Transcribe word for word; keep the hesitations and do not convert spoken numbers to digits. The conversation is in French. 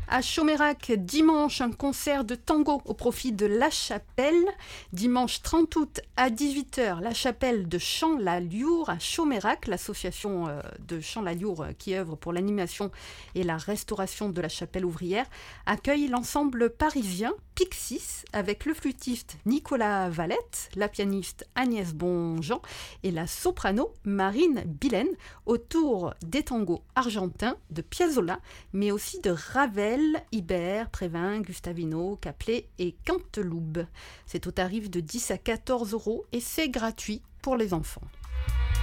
À Chomérac, dimanche, un concert de tango au profit de La Chapelle. Dimanche trente août à dix-huit heures, La Chapelle de Champ-la-Liour à Chomérac, l'association euh, de Champ-la-Liour euh, qui œuvre pour l'animation et la restauration de la chapelle ouvrière, accueille l'ensemble parisien Pixis avec le flûtiste Nicolas Valette, la pianiste Agnès Bonjean et la soprano Marine Billen autour des tangos argentins de Piazzolla, mais aussi de Ravel, Ibert, Prévin, Gustavino, Caplet et Canteloube. C'est au tarif de dix à quatorze euros et c'est gratuit pour les enfants.